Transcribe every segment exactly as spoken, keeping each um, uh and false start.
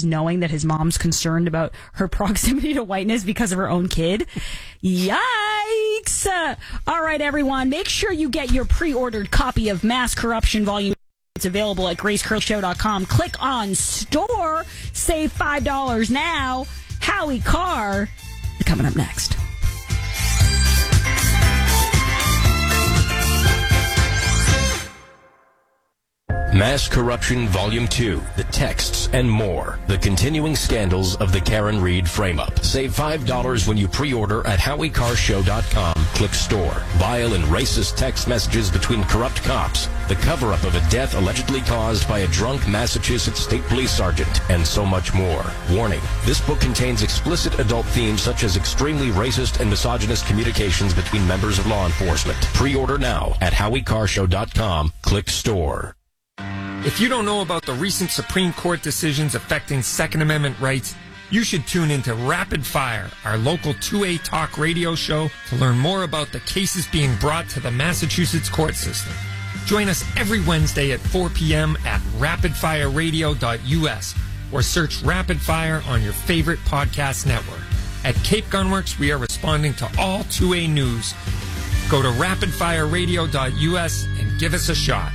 just knowing that his mom's concerned about her proximity to whiteness because of her own kid. Yikes! Uh, all right, everyone, make sure you get your pre-ordered copy of Mass Corruption Volume. It's available at grace curley show dot com. Click on store, save five dollars now. Howie Carr is coming up next. Mass Corruption Volume two, The Texts and More. The continuing scandals of the Karen Reed frame-up. Save five dollars when you pre-order at howie carr show dot com. Click store. Vile and racist text messages between corrupt cops. The cover-up of a death allegedly caused by a drunk Massachusetts State Police Sergeant. And so much more. Warning. This book contains explicit adult themes such as extremely racist and misogynist communications between members of law enforcement. Pre-order now at howie carr show dot com. Click store. If you don't know about the recent Supreme Court decisions affecting Second Amendment rights, you should tune into Rapid Fire, our local two A talk radio show, to learn more about the cases being brought to the Massachusetts court system. Join us every Wednesday at four p.m. at rapid fire radio dot u s or search Rapid Fire on your favorite podcast network. At Cape Gunworks, we are responding to all two A news. Go to rapid fire radio dot u s and give us a shot.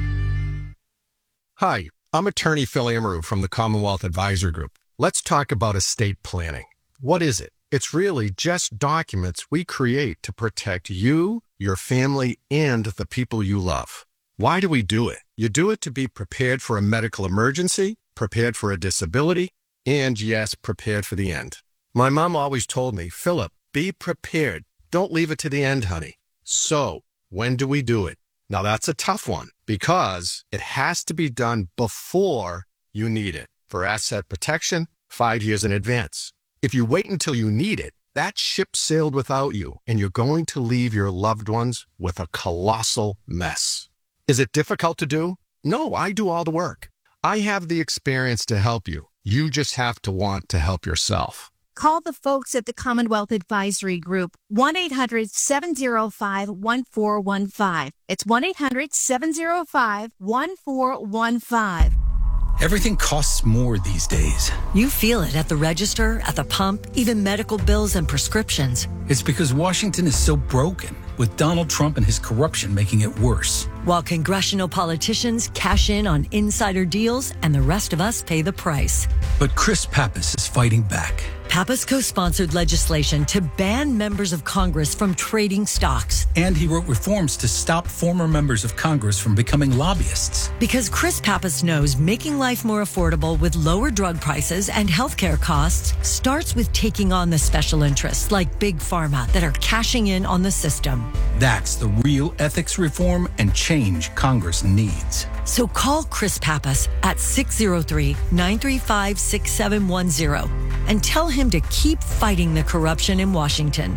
Hi, I'm attorney Phil Amaru from the Commonwealth Advisory Group. Let's talk about estate planning. What is it? It's really just documents we create to protect you, your family, and the people you love. Why do we do it? You do it to be prepared for a medical emergency, prepared for a disability, and yes, prepared for the end. My mom always told me, Philip, be prepared. Don't leave it to the end, honey. So, when do we do it? Now that's a tough one because it has to be done before you need it. For asset protection, five years in advance. If you wait until you need it, that ship sailed without you and you're going to leave your loved ones with a colossal mess. Is it difficult to do? No, I do all the work. I have the experience to help you. You just have to want to help yourself. Call the folks at the Commonwealth Advisory Group, one eight hundred seven oh five one four one five. It's one eight hundred seven oh five one four one five. Everything costs more these days. You feel it at the register, at the pump, even medical bills and prescriptions. It's because Washington is so broken, with Donald Trump and his corruption making it worse. While congressional politicians cash in on insider deals and the rest of us pay the price. But Chris Pappas is fighting back. Pappas co-sponsored legislation to ban members of Congress from trading stocks. And he wrote reforms to stop former members of Congress from becoming lobbyists. Because Chris Pappas knows making life more affordable with lower drug prices and healthcare costs starts with taking on the special interests like Big Pharma that are cashing in on the system. That's the real ethics reform and change Congress needs. So call Chris Pappas at six oh three, nine three five, six seven one zero and tell him to keep fighting the corruption in Washington.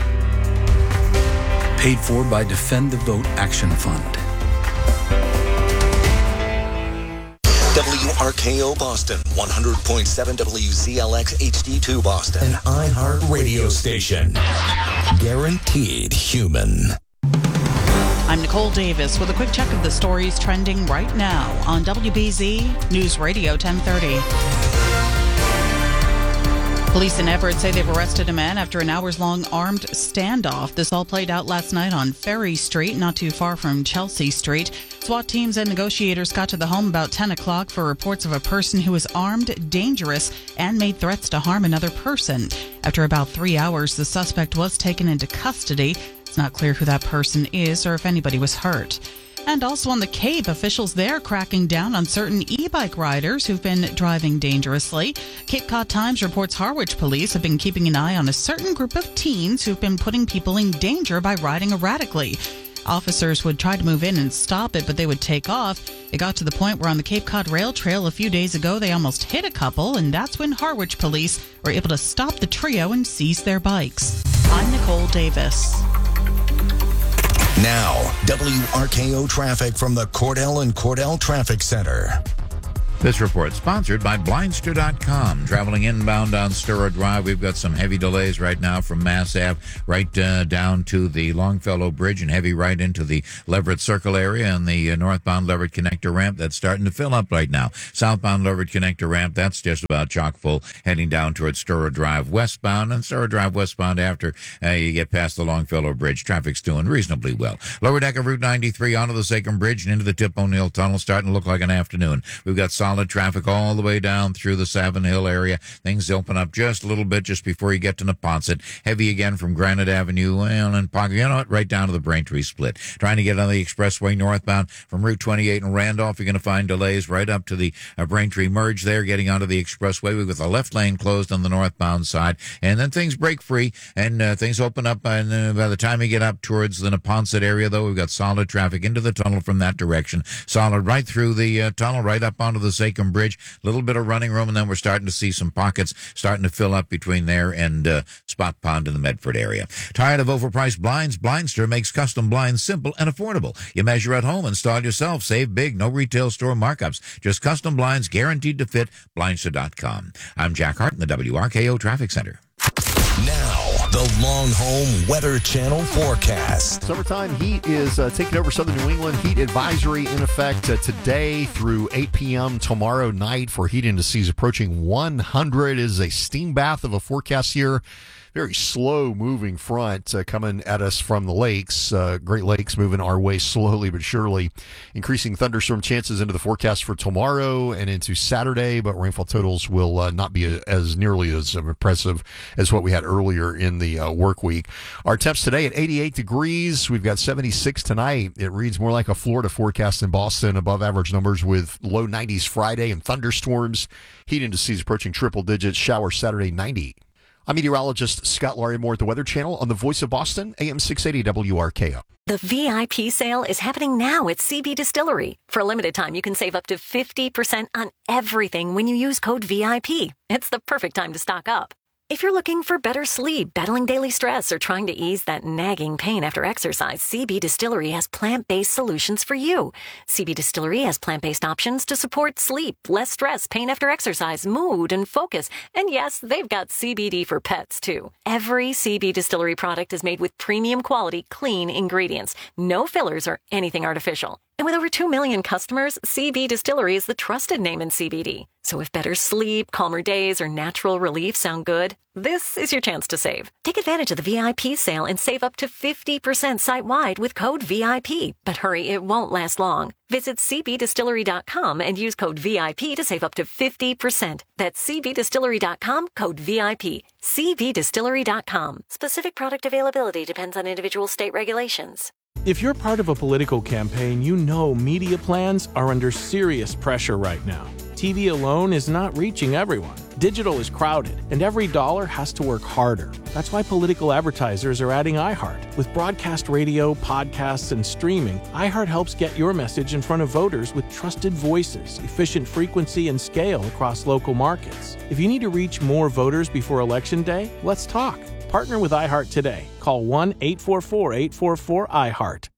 Paid for by Defend the Vote Action Fund. W R K O Boston, one hundred point seven W Z L X H D two Boston. An iHeart radio station. Guaranteed human. I'm Nicole Davis with a quick check of the stories trending right now on W B Z News Radio ten thirty. Police in Everett say they've arrested a man after an hours-long armed standoff. This all played out last night on Ferry Street, not too far from Chelsea Street. SWAT teams and negotiators got to the home about ten o'clock for reports of a person who was armed, dangerous, and made threats to harm another person. After about three hours, the suspect was taken into custody. It's not clear who that person is or if anybody was hurt. And also on the Cape, officials there cracking down on certain e-bike riders who've been driving dangerously. Cape Cod Times reports Harwich police have been keeping an eye on a certain group of teens who've been putting people in danger by riding erratically. Officers would try to move in and stop it, but they would take off. It got to the point where on the Cape Cod Rail Trail a few days ago, they almost hit a couple, and that's when Harwich police were able to stop the trio and seize their bikes. I'm Nicole Davis. Now, W R K O traffic from the Cordell and Cordell Traffic Center. This report sponsored by Blindster dot com. Traveling inbound on Sturrow Drive, we've got some heavy delays right now from Mass Ave right uh, down to the Longfellow Bridge and heavy right into the Leverett Circle area and the uh, northbound Leverett Connector ramp. That's starting to fill up right now. Southbound Leverett Connector ramp, that's just about chock full heading down towards Sturrow Drive westbound. And Sturrow Drive westbound after uh, you get past the Longfellow Bridge, traffic's doing reasonably well. Lower deck of Route ninety-three onto the Sachem Bridge and into the Tip O'Neill Tunnel, starting to look like an afternoon. We've got solid traffic all the way down through the Savin Hill area. Things open up just a little bit just before you get to Neponset. Heavy again from Granite Avenue well, and Pocket, you know what, right down to the Braintree split. Trying to get on the expressway northbound from Route twenty-eight and Randolph, you're going to find delays right up to the uh, Braintree merge there, getting onto the expressway. We've got the left lane closed on the northbound side, and then things break free, and uh, things open up, and uh, by the time you get up towards the Neponset area, though, we've got solid traffic into the tunnel from that direction. Solid right through the uh, tunnel, right up onto the Sachem Bridge. A little bit of running room, and then we're starting to see some pockets starting to fill up between there and uh, Spot Pond in the Medford area. Tired of overpriced blinds? Blindster makes custom blinds simple and affordable. You measure at home, install yourself, save big, no retail store markups. Just custom blinds guaranteed to fit. Blindster dot com. I'm Jack Hart in the W R K O Traffic Center. Now, the Long Home Weather Channel forecast. Summertime heat is uh, taking over southern New England. Heat advisory in effect uh, today through eight p.m. tomorrow night for heat indices approaching one hundred. It is a steam bath of a forecast here. Very slow-moving front uh, coming at us from the lakes. Uh, Great Lakes moving our way slowly but surely. Increasing thunderstorm chances into the forecast for tomorrow and into Saturday, but rainfall totals will uh, not be a, as nearly as impressive as what we had earlier in the uh, work week. Our temps today at eighty-eight degrees. We've got seventy-six tonight. It reads more like a Florida forecast in Boston. Above average numbers with low nineties Friday and thunderstorms. Heat indices approaching triple digits. Shower Saturday, ninety. I'm meteorologist Scott Larimore at the Weather Channel on the Voice of Boston, A M six eighty W R K O. The V I P sale is happening now at C B Distillery. For a limited time, you can save up to fifty percent on everything when you use code V I P. It's the perfect time to stock up. If you're looking for better sleep, battling daily stress, or trying to ease that nagging pain after exercise, C B Distillery has plant-based solutions for you. C B Distillery has plant-based options to support sleep, less stress, pain after exercise, mood, and focus. And yes, they've got C B D for pets, too. Every C B Distillery product is made with premium quality, clean ingredients. No fillers or anything artificial. And with over two million customers, C B Distillery is the trusted name in C B D. So if better sleep, calmer days, or natural relief sound good, this is your chance to save. Take advantage of the V I P sale and save up to fifty percent site-wide with code V I P. But hurry, it won't last long. Visit C B distillery dot com and use code V I P to save up to fifty percent. That's C B distillery dot com, code V I P. C B distillery dot com. Specific product availability depends on individual state regulations. If you're part of a political campaign, you know media plans are under serious pressure right now. T V alone is not reaching everyone. Digital is crowded, and every dollar has to work harder. That's why political advertisers are adding iHeart. With broadcast radio, podcasts, and streaming, iHeart helps get your message in front of voters with trusted voices, efficient frequency, and scale across local markets. If you need to reach more voters before Election Day, let's talk. Partner with iHeart today. Call one eight four four, eight four four, iHeart.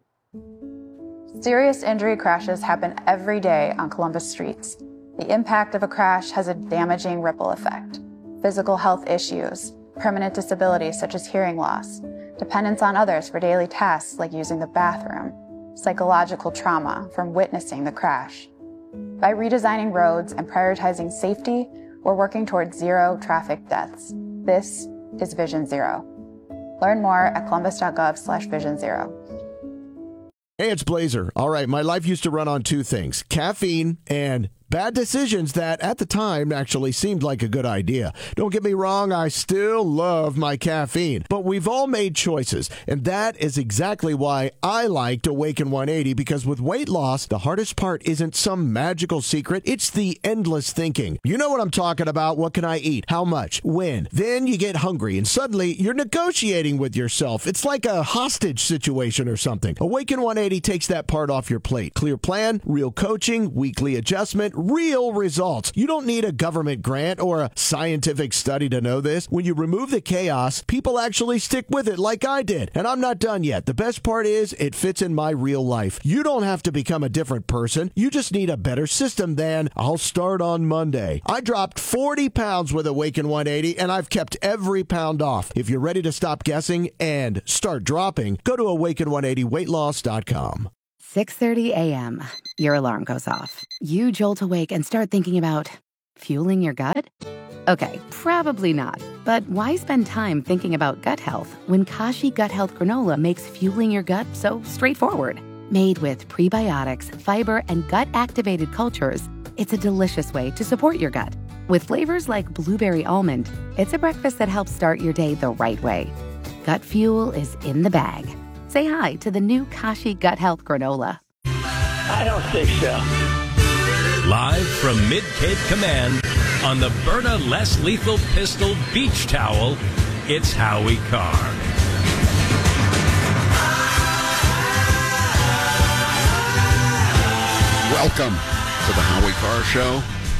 Serious injury crashes happen every day on Columbus streets. The impact of a crash has a damaging ripple effect. Physical health issues, permanent disabilities such as hearing loss, dependence on others for daily tasks like using the bathroom, psychological trauma from witnessing the crash. By redesigning roads and prioritizing safety, we're working towards zero traffic deaths. This is Vision Zero. Learn more at columbus.gov slash vision zero. Hey, it's Blazer. All right, my life used to run on two things, caffeine and bad decisions that at the time actually seemed like a good idea. Don't get me wrong, I still love my caffeine, but we've all made choices, and that is exactly why I liked Awaken one eighty, because with weight loss, the hardest part isn't some magical secret, it's the endless thinking. You know what I'm talking about. What can I eat? How much? When? Then you get hungry, and suddenly you're negotiating with yourself. It's like a hostage situation or something. Awaken one eighty takes that part off your plate. Clear plan, real coaching, weekly adjustment, real results. You don't need a government grant or a scientific study to know this. When you remove the chaos, people actually stick with it like I did. And I'm not done yet. The best part is it fits in my real life. You don't have to become a different person. You just need a better system than I'll start on Monday. I dropped forty pounds with Awaken one eighty, and I've kept every pound off. If you're ready to stop guessing and start dropping, go to awaken one eighty weight loss dot com. six thirty a.m. Your alarm goes off. You jolt awake and start thinking about fueling your gut? Okay, probably not. But why spend time thinking about gut health when Kashi Gut Health Granola makes fueling your gut so straightforward? Made with prebiotics, fiber, and gut-activated cultures, it's a delicious way to support your gut. With flavors like blueberry almond, it's a breakfast that helps start your day the right way. Gut fuel is in the bag. Say hi to the new Kashi Gut Health Granola. I don't think so. Live from Mid-Cape Command on the Berta Less Lethal Pistol Beach Towel, it's Howie Carr. Welcome to the Howie Carr Show.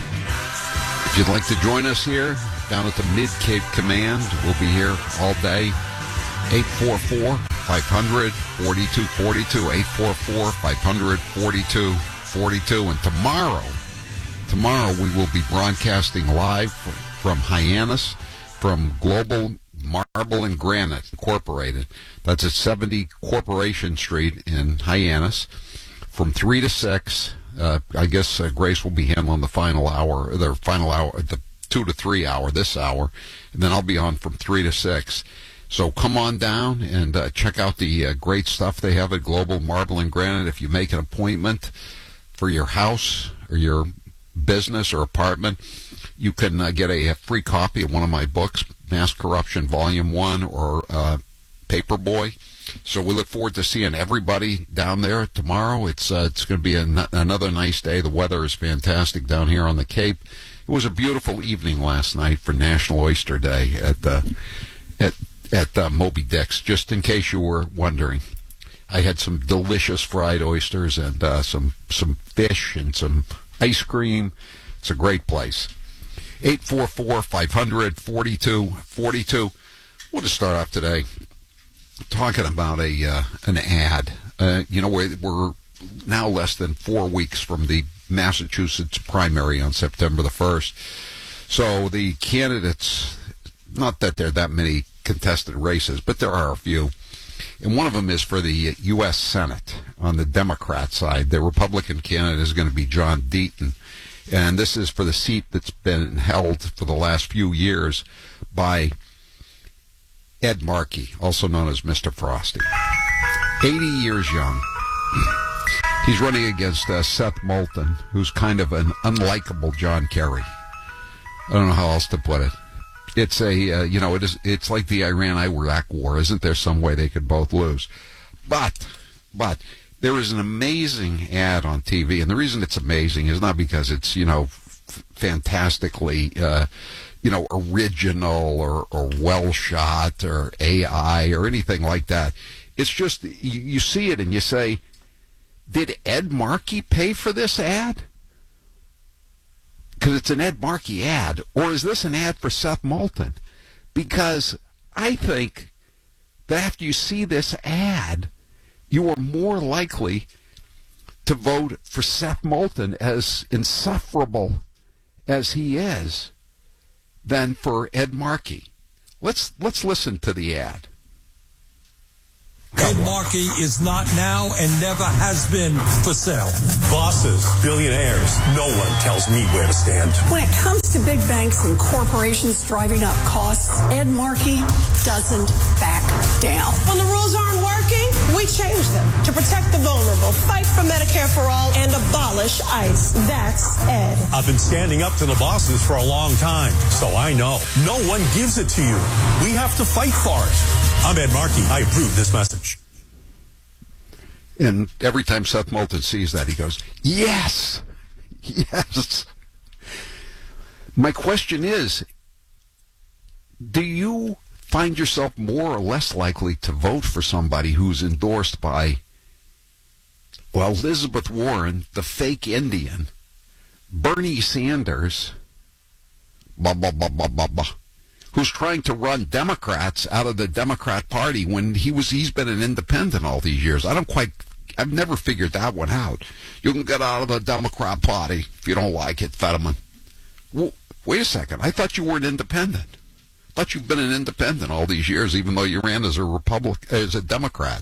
If you'd like to join us here down at the Mid-Cape Command, we'll be here all day. eight four four, five hundred, forty-two forty-two, eight four four, five hundred, forty-two forty-two. And tomorrow, tomorrow we will be broadcasting live from Hyannis, from Global Marble and Granite Incorporated. That's at seventy Corporation Street in Hyannis, from three to six. Uh, I guess uh, Grace will be handling the final hour, the final hour, the two to three hour, this hour, and then I'll be on from three to six. So come on down and uh, check out the uh, great stuff they have at Global Marble and Granite. If you make an appointment for your house or your business or apartment, you can uh, get a, a free copy of one of my books, Mass Corruption Volume one or uh, Paperboy. So we look forward to seeing everybody down there tomorrow. It's uh, it's going to be a, another nice day. The weather is fantastic down here on the Cape. It was a beautiful evening last night for National Oyster Day at the at at uh, Moby Dick's. Just in case you were wondering, I had some delicious fried oysters and uh, some some fish and some ice cream. It's a great place. eight four four, five hundred, forty-two forty-two. We'll just start off today talking about a uh, an ad. Uh, you know, we're, we're now less than four weeks from the Massachusetts primary on September the first. So the candidates, not that there are that many contested races, but there are a few. And one of them is for the U S Senate on the Democrat side. The Republican candidate is going to be John Deaton. And this is for the seat that's been held for the last few years by Ed Markey, also known as Mister Frosty. eighty years young. He's running against uh, Seth Moulton, who's kind of an unlikable John Kerry. I don't know how else to put it. It's a, uh, you know, it is. It's like the Iran-Iraq war. Isn't there some way they could both lose? But, but there is an amazing ad on T V, and the reason it's amazing is not because it's, you know, f- fantastically, uh, you know, original or, or well shot or A I or anything like that. It's just you, you see it and you say, did Ed Markey pay for this ad? Because it's an Ed Markey ad. Or is this an ad for Seth Moulton? Because I think that after you see this ad, you are more likely to vote for Seth Moulton, as insufferable as he is, than for Ed Markey. Let's let's listen to the ad. Ed Markey is not now and never has been for sale. Bosses, billionaires, no one tells me where to stand. When it comes to big banks and corporations driving up costs, Ed Markey doesn't back down. When the rules aren't working, we change them to protect the vulnerable, fight for Medicare for all, and abolish ICE. That's Ed. I've been standing up to the bosses for a long time, so I know. No one gives it to you. We have to fight for it. I'm Ed Markey. I approve this message. And every time Seth Moulton sees that, he goes, yes, yes. My question is, do you find yourself more or less likely to vote for somebody who's endorsed by, well, Elizabeth Warren, the fake Indian, Bernie Sanders, blah, blah, blah, blah, blah, blah, who's trying to run Democrats out of the Democrat Party when he was, he's been an independent all these years. I don't quite, I've never figured that one out. You can get out of the Democrat Party if you don't like it, Fetterman. Well, wait a second. I thought you were an independent. I thought you've been an independent all these years, even though you ran as a Republic, as a Democrat.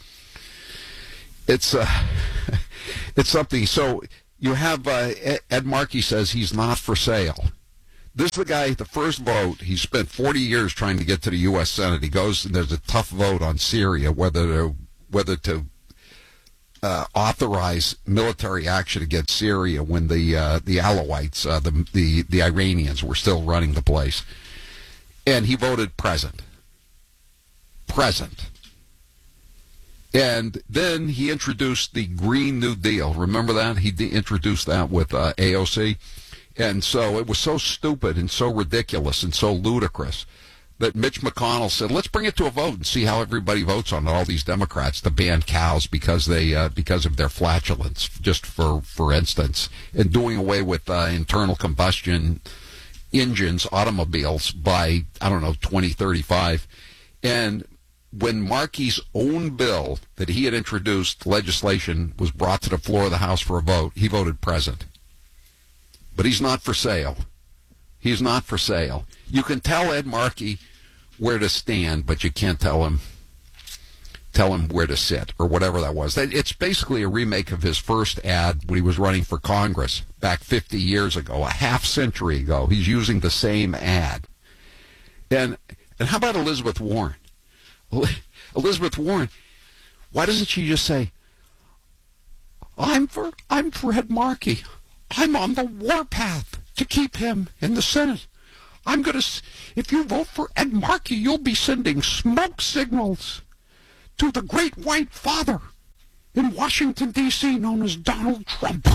It's, uh, it's something. So you have, uh, Ed Markey says he's not for sale. This is the guy, the first vote, he spent forty years trying to get to the U S Senate. He goes, and there's a tough vote on Syria, whether to, whether to uh, authorize military action against Syria when the uh, the Alawites, uh, the, the, the Iranians, were still running the place. And he voted present. Present. And then he introduced the Green New Deal. Remember that? He de- introduced that with uh, A O C. And so it was so stupid and so ridiculous and so ludicrous that Mitch McConnell said, let's bring it to a vote and see how everybody votes on it, all these Democrats to ban cows because they uh, because of their flatulence, just for, for instance, and doing away with uh, internal combustion engines, automobiles by, I don't know, twenty thirty-five. And when Markey's own bill that he had introduced, legislation, was brought to the floor of the House for a vote, he voted present. But he's not for sale. He's not for sale. You can tell Ed Markey where to stand, but you can't tell him tell him where to sit, or whatever that was. It's basically a remake of his first ad when he was running for Congress back fifty years ago, a half century ago. He's using the same ad. And and how about Elizabeth Warren? Elizabeth Warren, why doesn't she just say, I'm for I'm for Ed Markey. I'm on the warpath to keep him in the Senate. I'm going to, if you vote for Ed Markey, you'll be sending smoke signals to the great white father in Washington, D C, known as Donald Trump.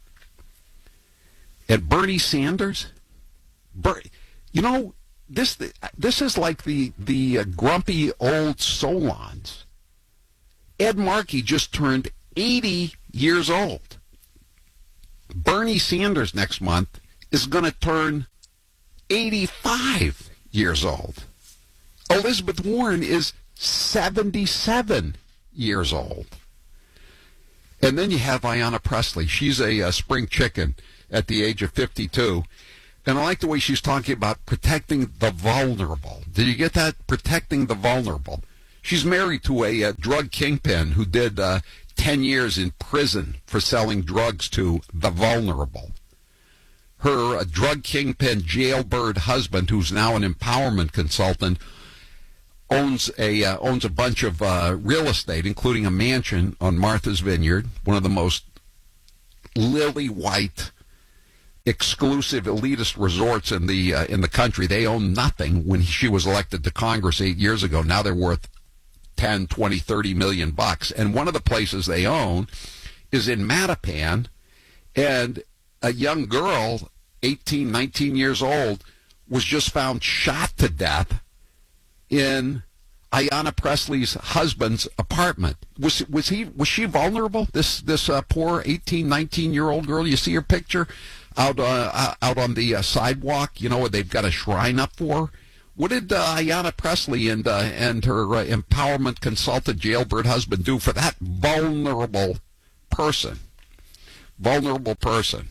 And Bernie Sanders, Ber, you know, this this is like the, the uh, grumpy old Solons. Ed Markey just turned eighty years old. Bernie Sanders next month is going to turn eighty-five years old. Elizabeth Warren is seventy-seven years old. And then you have Ayanna Pressley. She's a, a spring chicken at the age of fifty-two. And I like the way she's talking about protecting the vulnerable. Did you get that? Protecting the vulnerable. She's married to a, a drug kingpin who did uh, ten years in prison for selling drugs to the vulnerable. Her uh, drug kingpin jailbird husband, who's now an empowerment consultant, owns a uh, owns a bunch of uh, real estate, including a mansion on Martha's Vineyard, one of the most lily white, exclusive, elitist resorts in the uh, in the country. They owned nothing when she was elected to Congress eight years ago. Now they're worth ten, twenty, thirty million bucks. And one of the places they own is in Mattapan, and a young girl, eighteen, nineteen years old, was just found shot to death in Ayanna Pressley's husband's apartment. Was was he was she vulnerable? This this uh, poor eighteen, nineteen year old girl. You see her picture out uh, out on the uh, sidewalk. You know where they've got a shrine up for her. What did uh, Ayanna Pressley and uh, and her uh, empowerment consultant jailbird husband do for that vulnerable person? Vulnerable person.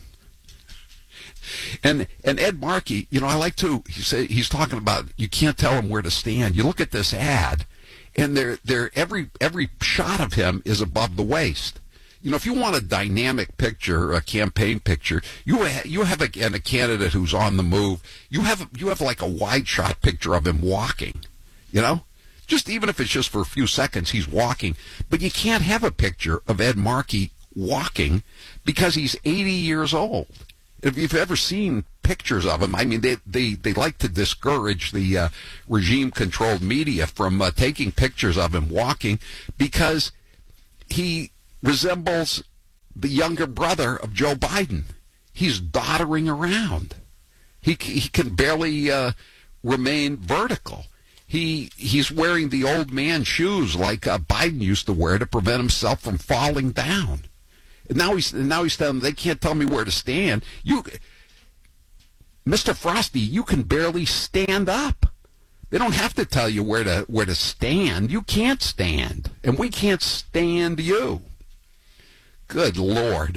And and Ed Markey, you know, I like to. He say he's talking about you can't tell him where to stand. You look at this ad, and they're they're every every shot of him is above the waist. You know, if you want a dynamic picture, a campaign picture, you ha- you have a, and a candidate who's on the move. You have you have like a wide shot picture of him walking. You know, just even if it's just for a few seconds, he's walking. But you can't have a picture of Ed Markey walking because he's eighty years old. If you've ever seen pictures of him, I mean, they they, they like to discourage the uh, regime-controlled media from uh, taking pictures of him walking because he resembles the younger brother of Joe Biden. He's doddering around. He he can barely uh, remain vertical. He he's wearing the old man shoes like uh, Biden used to wear to prevent himself from falling down. And now he's now he's telling them they can't tell me where to stand. You, Mister Frosty, you can barely stand up. They don't have to tell you where to where to stand. You can't stand, and we can't stand you. Good Lord.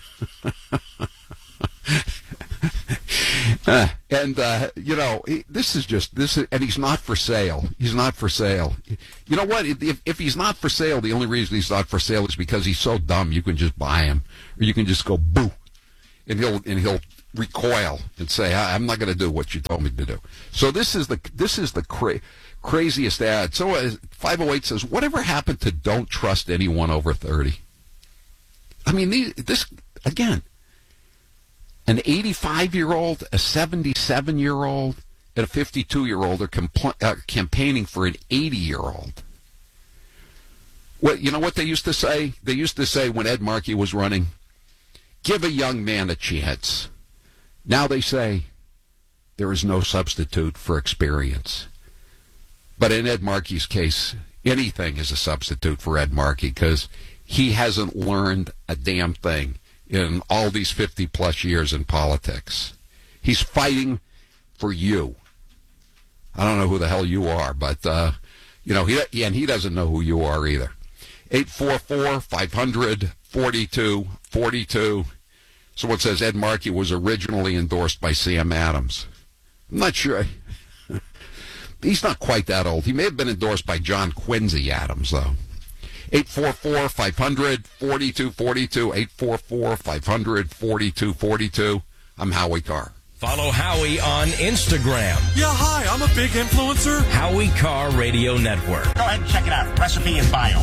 uh, and uh, you know, this is just this is, and he's not for sale. He's not for sale. You know what? If if he's not for sale, the only reason he's not for sale is because he's so dumb. You can just buy him, or you can just go boo, and he'll and he'll recoil and say, "I'm not going to do what you told me to do." So this is the this is the cra- craziest ad. So uh, five oh eight says, "Whatever happened to don't trust anyone over thirty?" I mean, these, this again. An eighty-five-year-old, a seventy-seven-year-old, and a fifty-two-year-old are compl- uh, campaigning for an eighty-year-old. What you know what they used to say? They used to say when Ed Markey was running, "Give a young man a chance." Now they say there is no substitute for experience. But in Ed Markey's case, anything is a substitute for Ed Markey because he hasn't learned a damn thing in all these fifty-plus years in politics. He's fighting for you. I don't know who the hell you are, but, uh, you know, he, and he doesn't know who you are either. eight four four, five hundred, forty-two forty-two. Someone says Ed Markey was originally endorsed by Sam Adams. I'm not sure. He's not quite that old. He may have been endorsed by John Quincy Adams, though. eight four four, five hundred, forty-two forty-two, eight four four, five hundred, forty-two forty-two. I'm Howie Carr. Follow Howie on Instagram. Yeah, hi, I'm a big influencer. Howie Carr Radio Network. Go ahead and check it out. Recipe and bio.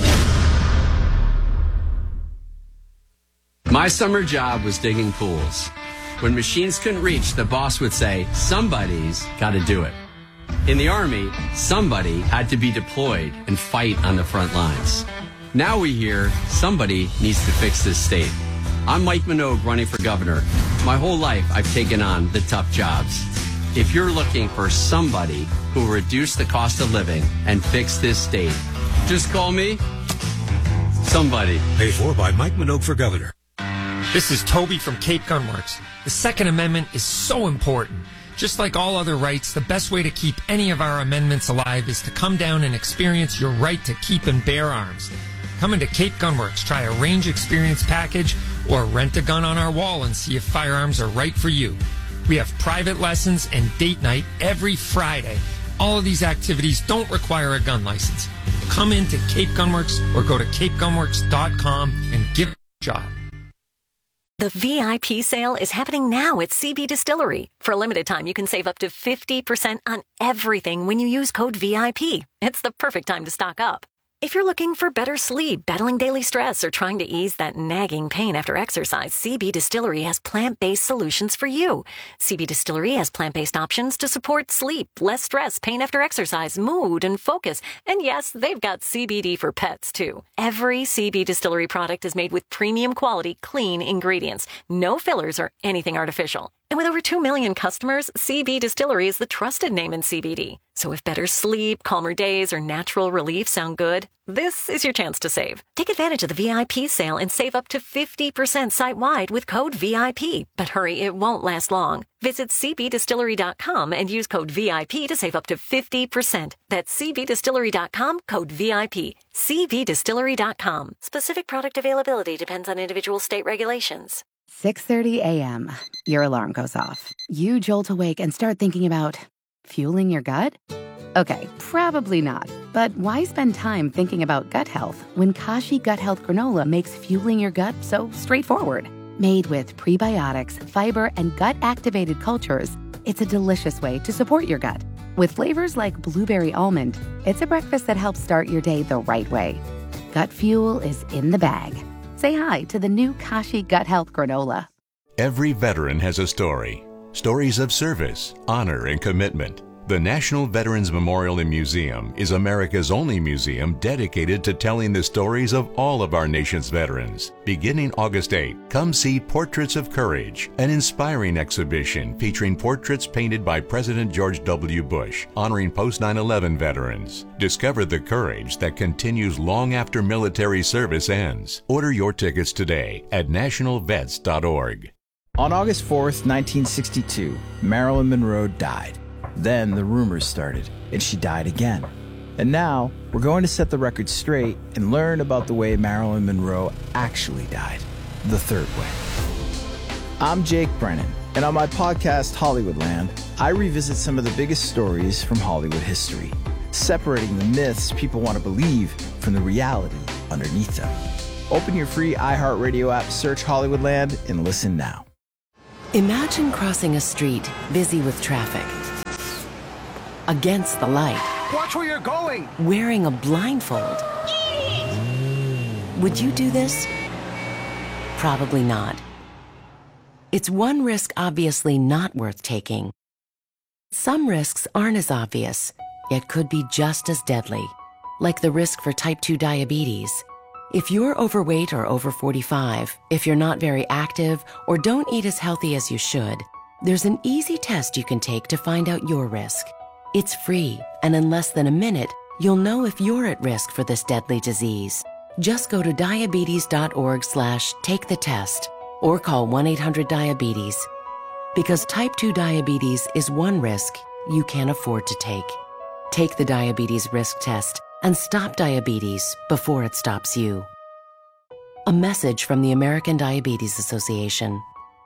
My summer job was digging pools. When machines couldn't reach, the boss would say, somebody's got to do it. In the Army, somebody had to be deployed and fight on the front lines. Now we hear somebody needs to fix this state. I'm Mike Minogue running for governor. My whole life I've taken on the tough jobs. If you're looking for somebody who will reduce the cost of living and fix this state, just call me somebody. Paid for by Mike Minogue for governor. This is Toby from Cape Gunworks. The Second Amendment is so important. Just like all other rights, the best way to keep any of our amendments alive is to come down and experience your right to keep and bear arms. Come into Cape Gunworks, try a range experience package, or rent a gun on our wall and see if firearms are right for you. We have private lessons and date night every Friday. All of these activities don't require a gun license. Come into Cape Gunworks or go to cape gunworks dot com and give it a shot. The V I P sale is happening now at C B Distillery. For a limited time, you can save up to fifty percent on everything when you use code V I P. It's the perfect time to stock up. If you're looking for better sleep, battling daily stress, or trying to ease that nagging pain after exercise, C B Distillery has plant-based solutions for you. C B Distillery has plant-based options to support sleep, less stress, pain after exercise, mood, and focus. And yes, they've got C B D for pets, too. Every C B Distillery product is made with premium quality, clean ingredients. No fillers or anything artificial. And with over two million customers, C B Distillery is the trusted name in C B D. So if better sleep, calmer days, or natural relief sound good, this is your chance to save. Take advantage of the V I P sale and save up to fifty percent site-wide with code V I P. But hurry, it won't last long. Visit c b distillery dot com and use code V I P to save up to fifty percent. That's c b distillery dot com, code V I P. c b distillery dot com. Specific product availability depends on individual state regulations. six thirty a.m. Your alarm goes off. You jolt awake and start thinking about fueling your gut? Okay, probably not. But why spend time thinking about gut health when Kashi Gut Health Granola makes fueling your gut so straightforward? Made with prebiotics, fiber, and gut-activated cultures, it's a delicious way to support your gut. With flavors like blueberry almond, it's a breakfast that helps start your day the right way. Gut fuel is in the bag. Say hi to the new Kashi Gut Health Granola. Every veteran has a story. Stories of service, honor, and commitment. The National Veterans Memorial and Museum is America's only museum dedicated to telling the stories of all of our nation's veterans. Beginning August eighth, come see Portraits of Courage, an inspiring exhibition featuring portraits painted by President George W. Bush, honoring post nine eleven veterans. Discover the courage that continues long after military service ends. Order your tickets today at national vets dot org. On August fourth, nineteen sixty-two, Marilyn Monroe died. Then the rumors started, and she died again. And now, we're going to set the record straight and learn about the way Marilyn Monroe actually died, the third way. I'm Jake Brennan, and on my podcast, Hollywoodland, I revisit some of the biggest stories from Hollywood history, separating the myths people want to believe from the reality underneath them. Open your free iHeartRadio app, search Hollywoodland, and listen now. Imagine crossing a street busy with traffic. Against the light. Watch where you're going! Wearing a blindfold. Would you do this? Probably not. It's one risk obviously not worth taking. Some risks aren't as obvious, yet could be just as deadly, like the risk for type two diabetes. If you're overweight or over forty-five, if you're not very active, or don't eat as healthy as you should, there's an easy test you can take to find out your risk. It's free, and in less than a minute, you'll know if you're at risk for this deadly disease. Just go to diabetes.org slash take the test or call one eight hundred diabetes. Because type two diabetes is one risk you can't afford to take. Take the diabetes risk test and stop diabetes before it stops you. A message from the American Diabetes Association.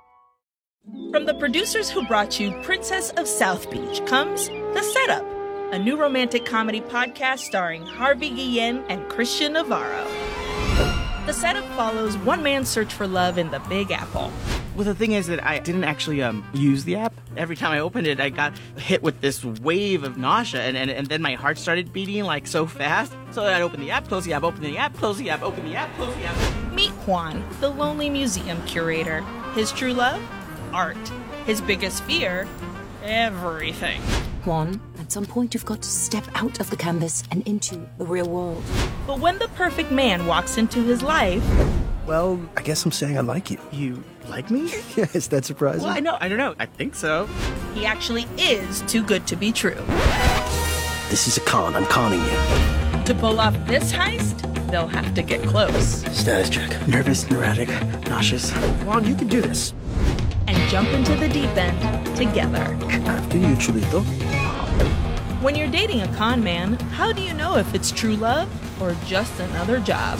From the producers who brought you Princess of South Beach comes The Setup, a new romantic comedy podcast starring Harvey Guillen and Christian Navarro. The Setup follows one man's search for love in the Big Apple. Well, the thing is that I didn't actually um, use the app. Every time I opened it, I got hit with this wave of nausea, and, and, and then my heart started beating like so fast. So I'd open the app, close the app, open the app, close the app, open the app, close the app. Meet Juan, the lonely museum curator. His true love? Art. His biggest fear? Everything. Juan, at some point you've got to step out of the canvas and into the real world. But when the perfect man walks into his life... Well, I guess I'm saying I like you. You like me? Yes, is that surprising? Well, I know, I don't know. I think so. He actually is too good to be true. This is a con. I'm conning you. To pull off this heist, they'll have to get close. Status check. Nervous, neurotic, nauseous. Juan, you can do this. And jump into the deep end together. After you, Chulito. When you're dating a con man, how do you know if it's true love or just another job?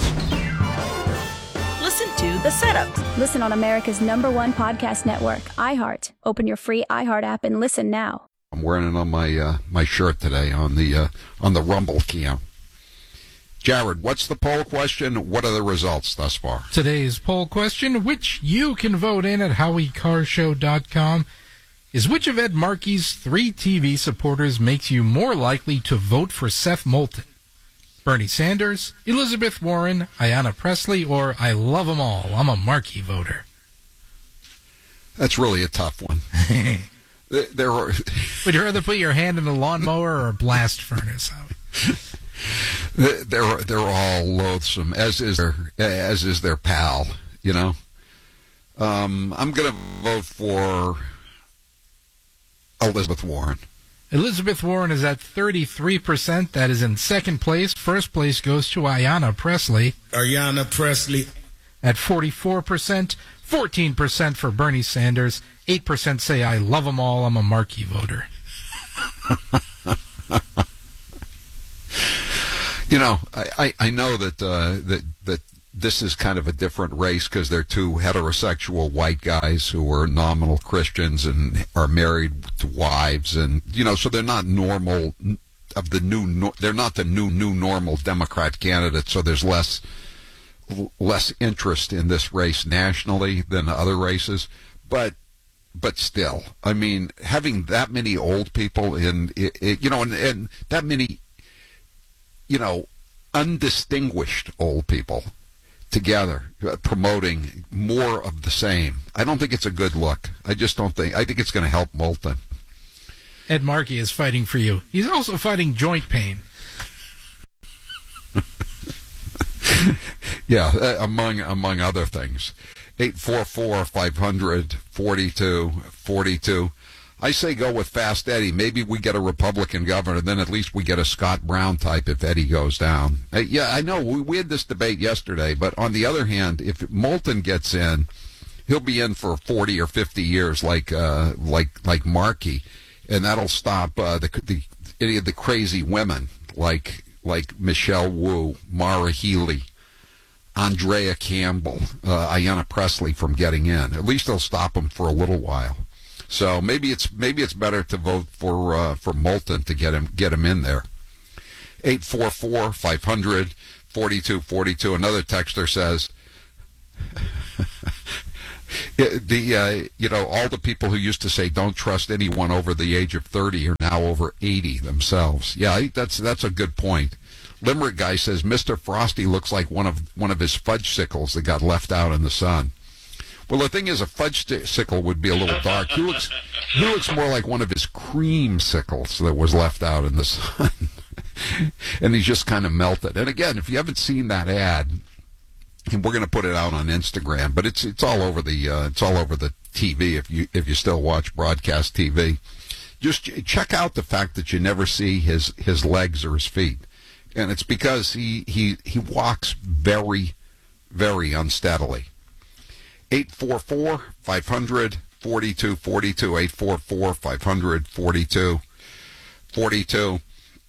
Listen to The Setup. Listen on America's number one podcast network, iHeart. Open your free iHeart app and listen now. I'm wearing it on my uh, my shirt today on the uh, on the Rumble cam. Jared, what's the poll question? What are the results thus far? Today's poll question, which you can vote in at howie car show dot com, is which of Ed Markey's three T V supporters makes you more likely to vote for Seth Moulton? Bernie Sanders, Elizabeth Warren, Ayanna Pressley, or I love them all, I'm a Markey voter? That's really a tough one. there are... Would you rather put your hand in a lawnmower or a blast furnace? They're they're all loathsome, as is their as is their pal. You know, um, I'm going to vote for Elizabeth Warren. Elizabeth Warren is at thirty-three percent. That is in second place. First place goes to Ayanna Pressley. Ayanna Pressley at forty-four percent. fourteen percent for Bernie Sanders. eight percent say I love them all. I'm a Markey voter. You know, I, I know that uh, that that this is kind of a different race because they're two heterosexual white guys who are nominal Christians and are married to wives, and you know, so they're not normal of the new. They're not the new new normal Democrat candidates. So there's less less interest in this race nationally than other races, but. But still, I mean, having that many old people in, it, it, you know, and, and that many, you know, undistinguished old people together uh, promoting more of the same. I don't think it's a good look. I just don't think. I think it's going to help Moulton. Ed Markey is fighting for you. He's also fighting joint pain. Yeah, uh, among among other things. eight four four, five hundred, forty-two forty-two. I say go with Fast Eddie. Maybe we get a Republican governor, then at least we get a Scott Brown type if Eddie goes down. Uh, yeah, I know. We, we had this debate yesterday, but on the other hand, if Moulton gets in, he'll be in for forty or fifty years like uh, like like Markey, and that'll stop uh, the, the any of the crazy women like like Michelle Wu, Mara Healey, Andrea Campbell, uh, Ayanna Pressley from getting in. At least they'll stop them for a little while. So maybe it's maybe it's better to vote for uh, for Moulton to get him get him in there. eight four four, five hundred, forty-two forty-two. Another texter says the uh, you know all the people who used to say don't trust anyone over the age of thirty are now over eighty themselves. Yeah, that's that's a good point. Limerick guy says Mister Frosty looks like one of one of his fudge sickles that got left out in the sun. Well, the thing is, a fudge sickle would be a little dark. He looks he looks more like one of his cream sickles that was left out in the sun, and he's just kind of melted. And again, if you haven't seen that ad, and we're going to put it out on Instagram, but it's it's all over the uh, it's all over the T V if you if you still watch broadcast T V. Just check out the fact that you never see his his legs or his feet. And it's because he, he, he walks very, very unsteadily. eight four four, five hundred, forty-two forty-two, eight four four, five hundred, forty-two forty-two.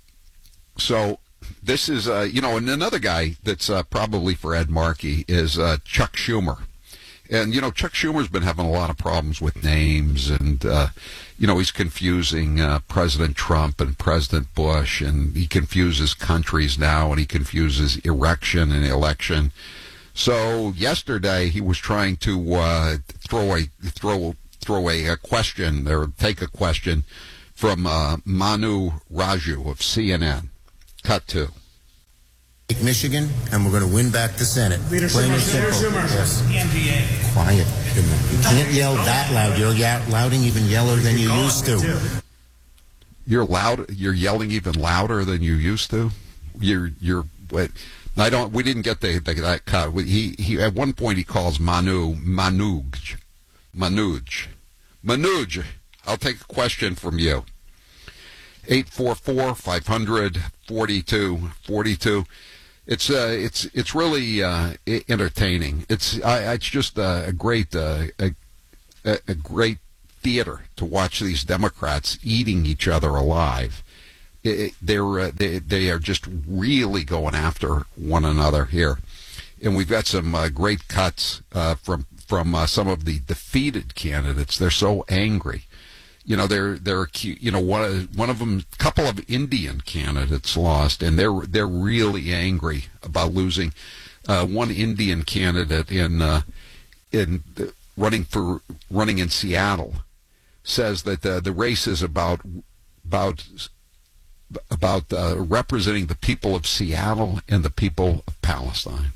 So this is, uh, you know, and another guy that's uh, probably for Ed Markey is uh, Chuck Schumer. And, you know, Chuck Schumer's been having a lot of problems with names, and, uh, you know, he's confusing uh, President Trump and President Bush, and he confuses countries now, and he confuses erection and election. So yesterday he was trying to uh, throw a throw throw a, a question or take a question from uh, Manu Raju of C N N. Cut two. Michigan, and we're going to win back the Senate. Leader Plain and Schumer, simple. Schumer, Yes. N D A. Quiet. You can't yell that loud. You're ya- louding even yeller than you used to. You're loud. You're yelling even louder than you used to. You're you're. Wait, I don't. We didn't get the, the that cut. He he. At one point he calls Manu Manuj, Manuj, Manuj. I'll take a question from you. Eight four four five hundred forty two forty two. It's uh, it's it's really uh, entertaining. It's uh, it's just uh, a great uh, a, a great theater to watch these Democrats eating each other alive. It, it, they're uh, they they are just really going after one another here, and we've got some uh, great cuts uh, from from uh, some of the defeated candidates. They're so angry. You know, they're they're you know one one of them, a couple of Indian candidates lost, and they're they're really angry about losing. Uh, one Indian candidate in uh, in the, running for running in Seattle says that uh, the race is about about about uh, representing the people of Seattle and the people of Palestine.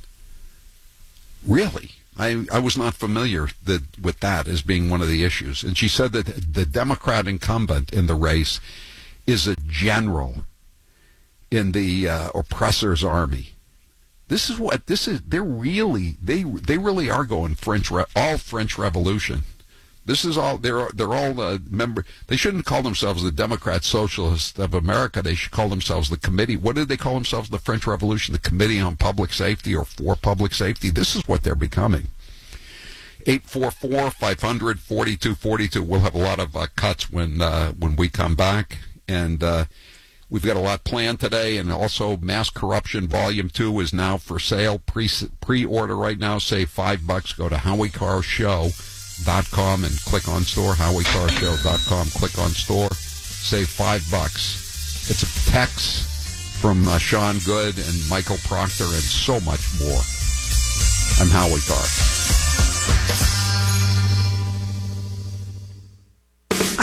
Really? I, I was not familiar that, with that as being one of the issues. And she said that the Democrat incumbent in the race is a general in the uh, oppressor's army. This is what this is. They're really they they really are going French all French Revolution. This is all they're they're all uh, member. They shouldn't call themselves the Democrat Socialists of America. They should call themselves the Committee. What did they call themselves? The French Revolution, the Committee on Public Safety or for Public Safety. This is what they're becoming. Eight four four five hundred forty two forty two. We'll have a lot of uh, cuts when uh, when we come back, and uh, we've got a lot planned today. And also, Mass Corruption Volume Two is now for sale. Pre pre order right now. Save five bucks. Go to Howie Carr Show. Dot com and click on store, Howie Carr Show dot com, click on store, save five bucks. It's a text from uh, Sean Good and Michael Proctor and so much more. I'm Howie Carr.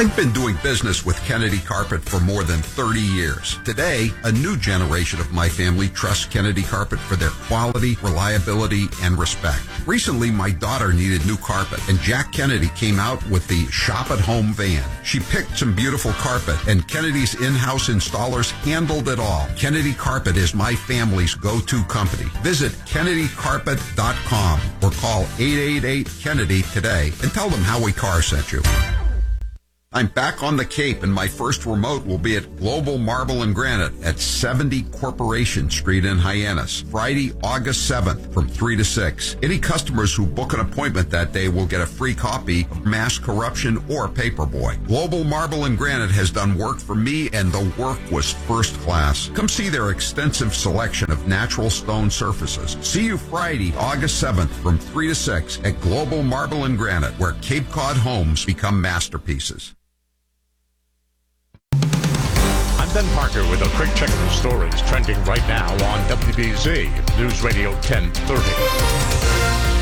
I've been doing business with Kennedy Carpet for more than thirty years. Today, a new generation of my family trusts Kennedy Carpet for their quality, reliability, and respect. Recently, my daughter needed new carpet, and Jack Kennedy came out with the Shop at Home van. She picked some beautiful carpet, and Kennedy's in-house installers handled it all. Kennedy Carpet is my family's go-to company. Visit Kennedy Carpet dot com or call eight eight eight Kennedy today and tell them Howie Carr sent you. I'm back on the Cape, and my first remote will be at Global Marble and Granite at seventy Corporation Street in Hyannis, Friday, August seventh from three to six. Any customers who book an appointment that day will get a free copy of Mass Corruption or Paperboy. Global Marble and Granite has done work for me, and the work was first class. Come see their extensive selection of natural stone surfaces. See you Friday, August seventh from three to six at Global Marble and Granite, where Cape Cod homes become masterpieces. Ben Parker with a quick check of the stories trending right now on W B Z News Radio ten thirty.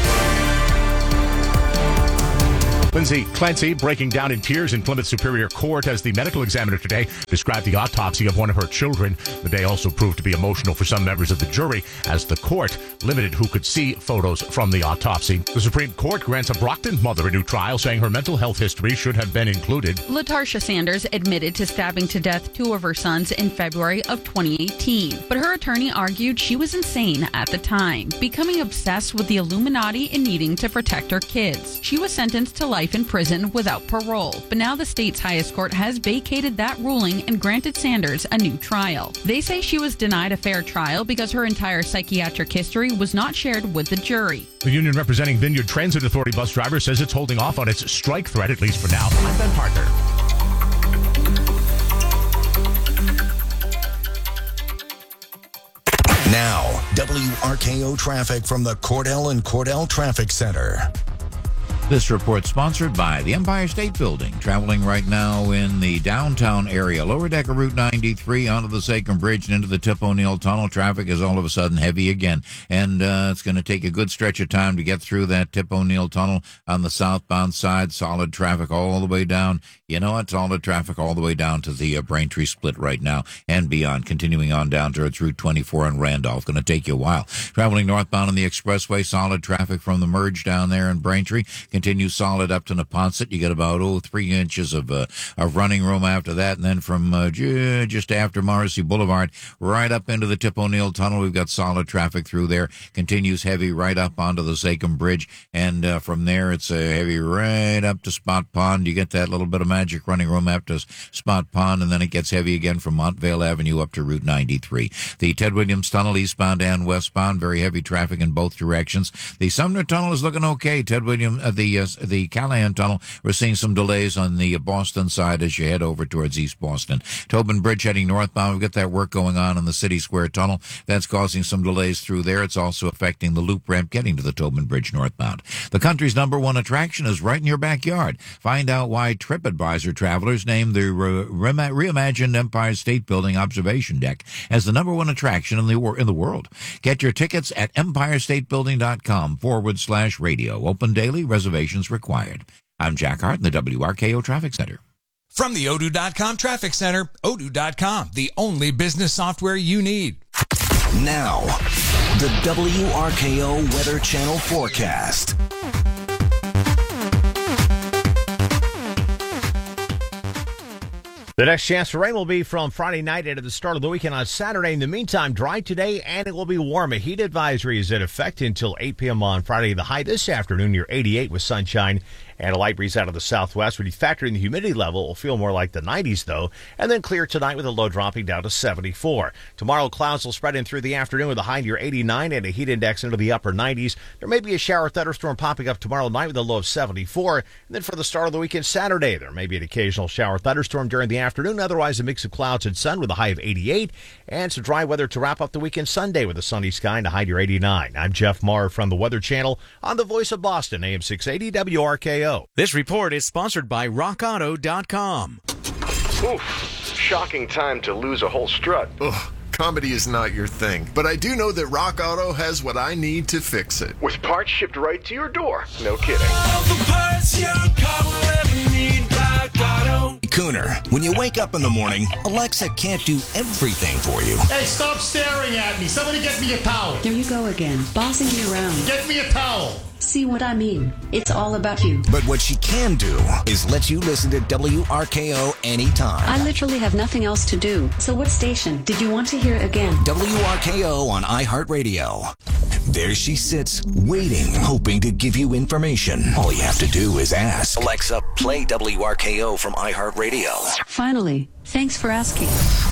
Lindsay Clancy breaking down in tears in Plymouth Superior Court as the medical examiner today described the autopsy of one of her children. The day also proved to be emotional for some members of the jury as the court limited who could see photos from the autopsy. The Supreme Court grants a Brockton mother a new trial, saying her mental health history should have been included. LaTarsha Sanders admitted to stabbing to death two of her sons in February of twenty eighteen, but her attorney argued she was insane at the time, becoming obsessed with the Illuminati and needing to protect her kids. She was sentenced to life in prison without parole, but now the state's highest court has vacated that ruling and granted Sanders a new trial. They say she was denied a fair trial because her entire psychiatric history was not shared with the jury. The union representing Vineyard Transit Authority bus drivers says it's holding off on its strike threat, at least for now. I'm Ben Parker. Now, W R K O traffic from the Cordell and Cordell Traffic Center. This report sponsored by the Empire State Building. Traveling right now in the downtown area, lower deck of Route ninety-three onto the Sachem Bridge and into the Tip O'Neill Tunnel. Traffic is all of a sudden heavy again, and uh, it's going to take a good stretch of time to get through that Tip O'Neill Tunnel on the southbound side. Solid traffic all the way down. You know what? Solid traffic all the way down to the uh, Braintree split right now and beyond. Continuing on down towards Route twenty-four in Randolph. Going to take you a while. Traveling northbound on the expressway, solid traffic from the merge down there in Braintree. Continue solid up to Neponset. You get about, oh, three inches of uh, of running room after that. And then from uh, j- just after Morrissey Boulevard, right up into the Tip O'Neill Tunnel, we've got solid traffic through there. Continues heavy right up onto the Sachem Bridge. And uh, from there, it's uh, heavy right up to Spot Pond. You get that little bit of magic running room after Spot Pond, and then it gets heavy again from Montvale Avenue up to Route ninety-three. The Ted Williams Tunnel, eastbound and westbound, very heavy traffic in both directions. The Sumner Tunnel is looking okay. Ted Williams, uh, the uh, the Callahan Tunnel, we're seeing some delays on the Boston side as you head over towards East Boston. Tobin Bridge heading northbound. We've got that work going on in the City Square Tunnel. That's causing some delays through there. It's also affecting the loop ramp getting to the Tobin Bridge northbound. The country's number one attraction is right in your backyard. Find out why TripAdvisor travelers named the re- re- reimagined Empire State Building observation deck as the number one attraction in the in the world. Get your tickets at empirestatebuilding.com forward slash radio. Open daily. Reservations required. I'm Jack Hart in the W R K O Traffic Center. From the Odoo dot com Traffic Center, Odoo dot com, the only business software you need. Now, the W R K O Weather Channel forecast. The next chance for rain will be from Friday night into the start of the weekend on Saturday. In the meantime, dry today, and it will be warm. A heat advisory is in effect until eight p.m. on Friday. The high this afternoon near eighty-eight with sunshine and a light breeze out of the southwest. When you factor in the humidity level, it will feel more like the nineties, though, and then clear tonight with a low dropping down to seventy-four. Tomorrow, clouds will spread in through the afternoon with a high near eighty-nine and a heat index into the upper nineties. There may be a shower thunderstorm popping up tomorrow night with a low of seventy-four. And then for the start of the weekend, Saturday, there may be an occasional shower thunderstorm during the afternoon. Otherwise, a mix of clouds and sun with a high of eighty-eight. And some dry weather to wrap up the weekend Sunday with a sunny sky and a high near eighty-nine. I'm Jeff Maher from the Weather Channel on the Voice of Boston, A M six eighty W R K O. This report is sponsored by rock auto dot com. Oof, shocking time to lose a whole strut. Ugh, comedy is not your thing, but I do know that Rock Auto has what I need to fix it. With parts shipped right to your door. No kidding. All the parts your car will ever need. Rock Auto. Cooner, when you wake up in the morning, Alexa can't do everything for you. Hey, stop staring at me. Somebody get me a towel. There you go again, bossing me around. Get me a towel. See what I mean? It's all about you. But what she can do is let you listen to W R K O anytime. I literally have nothing else to do. So what station did you want to hear again? W R K O on iHeartRadio. There she sits, waiting, hoping to give you information. All you have to do is ask. Alexa, play W R K O from iHeartRadio. Finally, thanks for asking.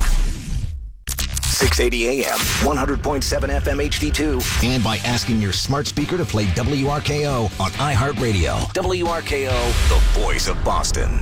six eighty A M, one hundred point seven F M H D two, and by asking your smart speaker to play W R K O on iHeartRadio. W R K O, the voice of Boston.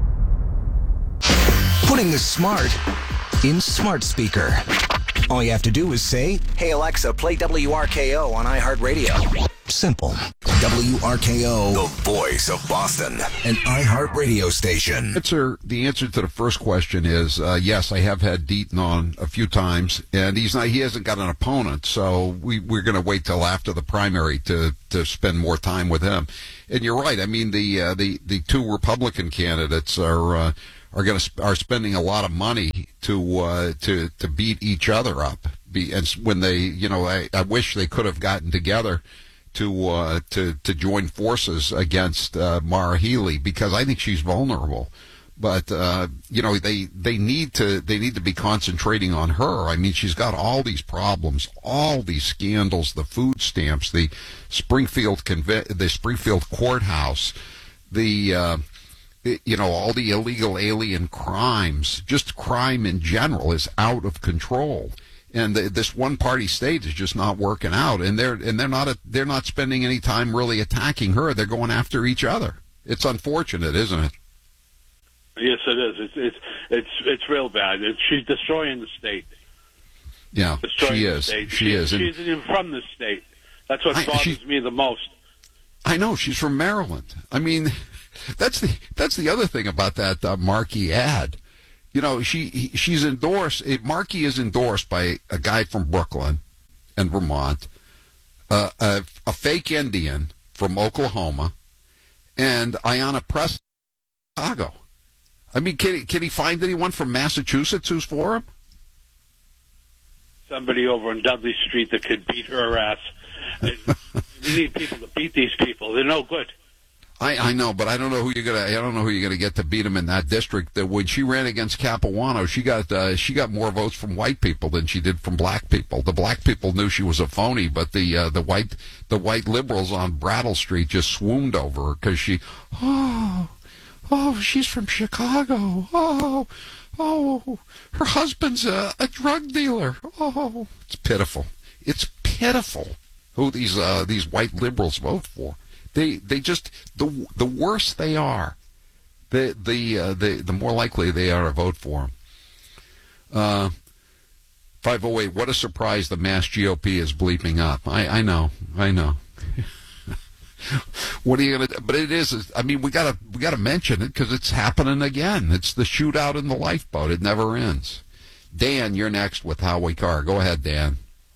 Putting the smart in smart speaker. All you have to do is say, hey Alexa, play W R K O on iHeartRadio. Simple. W R K O, the voice of Boston, an iHeartRadio station. Answer, the answer to the first question is uh, yes, I have had Deaton on a few times, and he's not. He hasn't got an opponent, so we, we're going to wait till after the primary to, to spend more time with him. And you're right. I mean, the uh, the the two Republican candidates are uh, are going to are spending a lot of money to uh, to to beat each other up. Be, and when they, you know, I, I wish they could have gotten together to uh, to to join forces against uh, Maura Healey, because I think she's vulnerable. But uh, you know, they they need to they need to be concentrating on her. I mean, she's got all these problems, all these scandals, the food stamps, the Springfield conve- the Springfield courthouse, the uh, you know, all the illegal alien crimes. Just crime in general is out of control. And the, this one-party state is just not working out, and they're and they're not a, they're not spending any time really attacking her. They're going after each other. It's unfortunate, isn't it? Yes, it is. It's it's it's it's real bad. It's, she's destroying the state. Yeah, destroying she the is. State. She, she is. She isn't even from the state. That's what I, bothers she, me the most. I know, she's from Maryland. I mean, that's the that's the other thing about that uh, Markey ad. You know, she he, she's endorsed. Markey is endorsed by a guy from Brooklyn and Vermont, uh, a, a fake Indian from Oklahoma, and Ayanna Pressley from Chicago. I mean, can he, can he find anyone from Massachusetts who's for him? Somebody over on Dudley Street that could beat her ass. We need people to beat these people. They're no good. I, I know, but I don't know who you're gonna. I don't know who you're gonna get to beat him in that district. That when she ran against Capuano, she got uh, she got more votes from white people than she did from black people. The black people knew she was a phony, but the uh, the white the white liberals on Brattle Street just swooned over her because she. Oh, oh, she's from Chicago. Oh, oh, her husband's a, a drug dealer. Oh, it's pitiful. It's pitiful who these uh, these white liberals vote for. They they just the the worse they are, the the uh, the the more likely they are to vote for them. Uh, five oh eight. What a surprise! The Mass G O P is bleeping up. I I know I know. What are you gonna? But it is. I mean, we gotta we gotta mention it because it's happening again. It's the shootout in the lifeboat. It never ends. Dan, you're next with Howie Carr. Go ahead, Dan.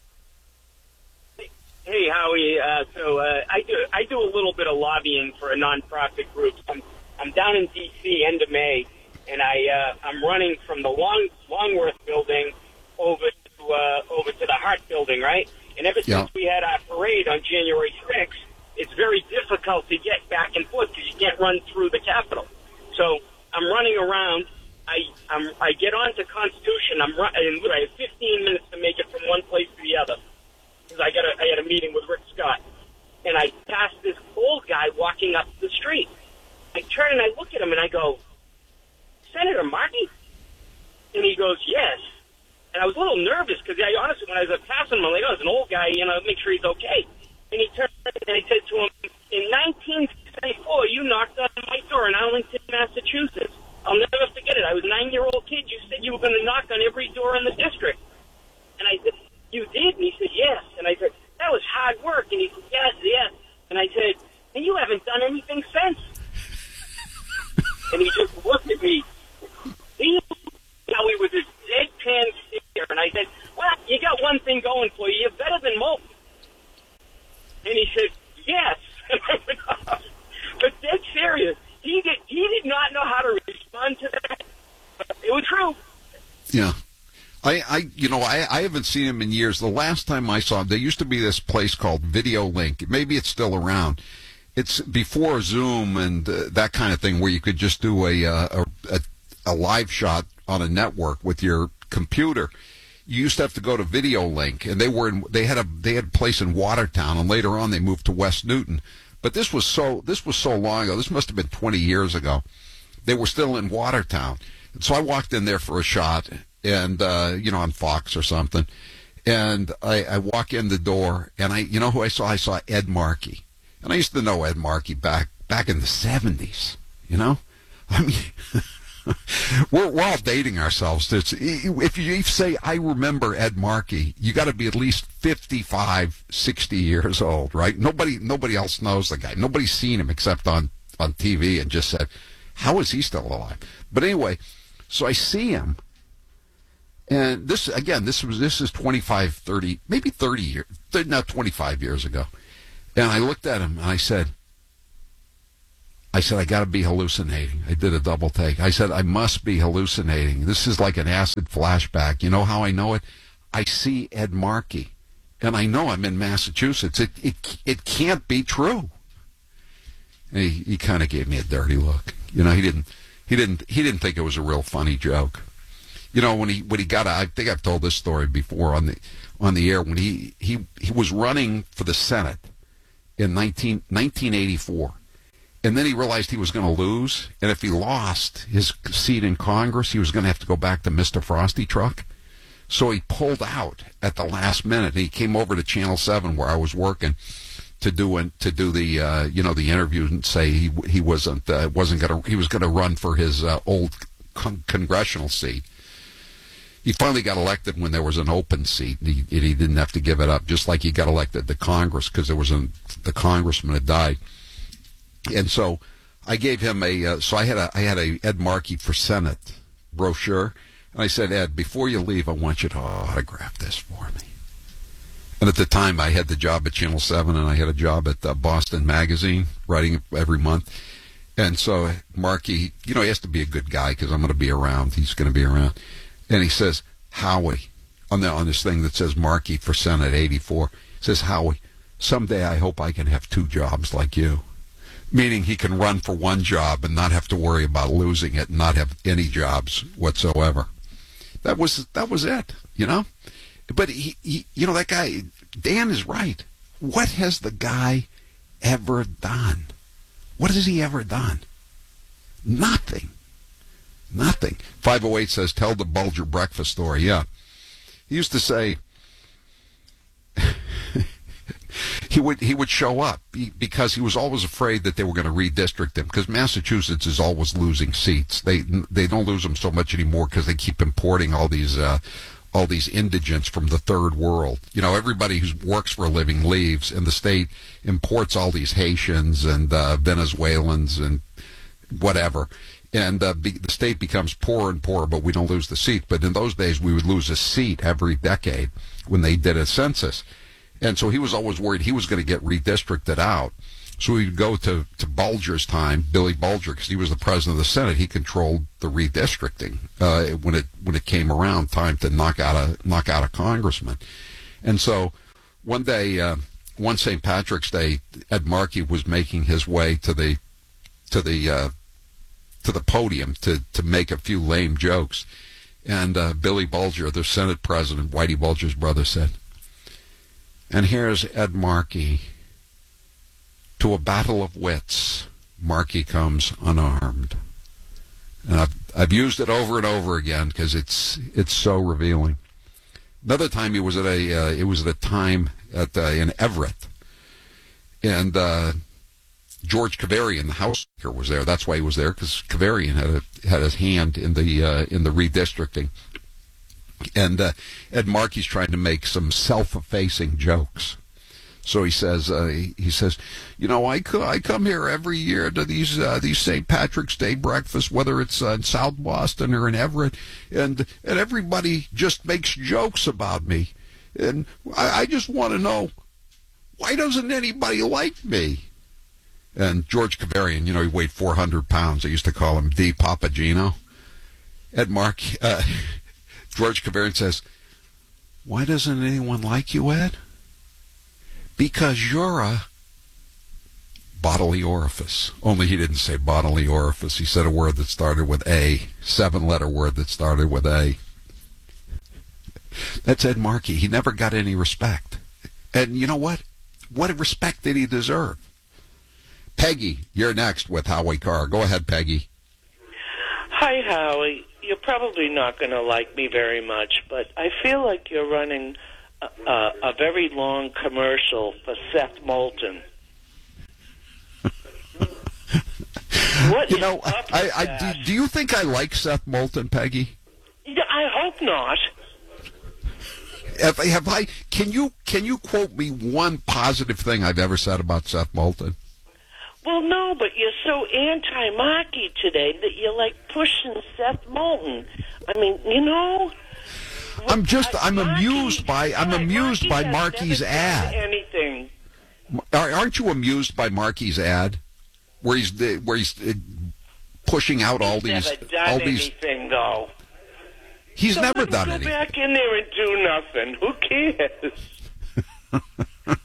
Hey, Howie. Uh, so uh, I do I do a little bit of lobbying for a nonprofit group. I'm I'm down in D C end of May, and I uh, I'm running from the Long Longworth building over to uh, over to the Hart building, right? And ever yeah. since we had our parade on January sixth, it's very difficult to get back and forth because you can't run through the Capitol. So I'm running around. I I'm, I get onto Constitution. I'm run, and I have fifteen minutes to make it from one place to the other. Because I got a, I had a meeting with Rick Scott, and I passed this old guy walking up the street. I turn and I look at him and I go, Senator Markey? And he goes, yes. And I was a little nervous because I honestly, when I was passing him, I'm like, oh, it's an old guy, you know, make sure he's okay. And he turned and I said to him, in nineteen seventy-four, you knocked on my door in Arlington, Massachusetts. I'll never forget it. I was a nine-year-old kid. You said you were going to knock on every door in the district. And I said, you did? And he said, yes. And I said, that was hard work. And he said, yes, yes. And I said, and you haven't done anything since. And he just looked at me. He how he was a deadpan stare. And I said, well, you got one thing going for you. You're better than most. And he said, yes. And I went, oh. But dead serious. He did, he did not know how to Yeah. I, I, you know, I, I haven't seen him in years. The last time I saw him, there used to be this place called Video Link. Maybe it's still around. It's before Zoom and uh, that kind of thing, where you could just do a, uh, a a live shot on a network with your computer. You used to have to go to Video Link, and they were in, they had a they had a place in Watertown, and later on they moved to West Newton. But this was so this was so long ago. This must have been twenty years ago. They were still in Watertown, and so I walked in there for a shot, and uh, you know, on Fox or something. And I, I walk in the door, and I, you know who I saw? I saw Ed Markey. And I used to know Ed Markey back back in the seventies, you know? I mean, we're, we're all dating ourselves. It's, if you say, I remember Ed Markey, you got to be at least fifty-five, sixty years old, right? Nobody nobody else knows the guy. Nobody's seen him except on, on T V and just said, how is he still alive? But anyway, so I see him. And this, again, this was this is twenty-five, thirty, maybe thirty years, not twenty-five years ago. And I looked at him and I said, I said, I got to be hallucinating. I did a double take. I said, I must be hallucinating. This is like an acid flashback. You know how I know it? I see Ed Markey, and I know I'm in Massachusetts. It it it can't be true. And he he kind of gave me a dirty look. You know, he didn't he didn't he didn't think it was a real funny joke. You know, when he when he got, I think I've told this story before on the on the air, when he he he was running for the Senate in nineteen eighty-four. And then he realized he was going to lose. And if he lost his seat in Congress, he was going to have to go back to Mister Frosty Truck. So he pulled out at the last minute. He came over to Channel seven where I was working to do an, to do the uh, you know the interview and say he he wasn't uh, wasn't going to he was going to run for his uh, old con- congressional seat. He finally got elected when there was an open seat, and he, and he didn't have to give it up, just like he got elected to Congress because there was a, the congressman had died. And so I gave him a, uh, so I had a, I had a Ed Markey for Senate brochure, and I said, Ed, before you leave, I want you to autograph this for me. And at the time, I had the job at Channel seven, and I had a job at uh, Boston Magazine, writing every month. And so Markey, you know, he has to be a good guy because I'm going to be around. He's going to be around. And he says, Howie, on the on this thing that says Markey for Senate eighty-four, he says, Howie, someday I hope I can have two jobs like you. Meaning he can run for one job and not have to worry about losing it and not have any jobs whatsoever. That was that was it, you know? But, he, he you know, that guy, Dan is right. What has the guy ever done? What has he ever done? Nothing. Nothing. five oh eight says, tell the Bulger breakfast story. Yeah. He used to say, he would he would show up because he was always afraid that they were going to redistrict him, because Massachusetts is always losing seats. They they don't lose them so much anymore because they keep importing all these uh, all these indigents from the third world. You know, everybody who works for a living leaves, and the state imports all these Haitians and uh, Venezuelans and whatever. And uh, be, the state becomes poorer and poorer, but we don't lose the seat. But in those days, we would lose a seat every decade when they did a census. And so he was always worried he was going to get redistricted out. So he'd go to, to Bulger's time, Billy Bulger, because he was the president of the Senate. He controlled the redistricting uh, when it when it came around time to knock out a knock out a congressman. And so one day, uh, one Saint Patrick's Day, Ed Markey was making his way to the to the uh, to the podium to to make a few lame jokes, and uh, Billy Bulger, the Senate president, Whitey Bulger's brother, said, and here's Ed Markey. To a battle of wits, Markey comes unarmed. And I've, I've used it over and over again because it's it's so revealing. Another time he was at a uh, it was at a time at uh, in Everett, and uh, George Kavarian, the House Speaker, was there. That's why he was there, because Kavarian had a, had his hand in the uh, in the redistricting. And uh, Ed Markey's trying to make some self-effacing jokes. So he says, uh, he, he says, you know, I, co- I come here every year to these uh, these Saint Patrick's Day breakfasts, whether it's uh, in South Boston or in Everett, and and everybody just makes jokes about me, and I, I just want to know, why doesn't anybody like me? And George Kavarian, you know, he weighed four hundred pounds. I used to call him D. Papagino. Ed Mark, uh, George Kavarian says, why doesn't anyone like you, Ed? Because you're a bodily orifice. Only he didn't say bodily orifice. He said a word that started with A, seven-letter word that started with A. That's Ed Markey. He never got any respect. And you know what? What respect did he deserve? Peggy, you're next with Howie Carr. Go ahead, Peggy. Hi, Howie. You're probably not going to like me very much, but I feel like you're running a, a, a very long commercial for Seth Moulton. What you know, I, I, I do, do you think I like Seth Moulton, Peggy? I hope not. Have, have I? Can you can you quote me one positive thing I've ever said about Seth Moulton? Well, no, but you're so anti-Markey today that you're like pushing Seth Moulton. I mean, you know. I'm just I'm Markey, amused by I'm right, amused Markey by Markey's ad. Anything? Aren't you amused by Markey's ad, where he's where he's pushing out all he's these never done all these anything though. He's so never let him done go anything. Go back in there and do nothing. Who cares?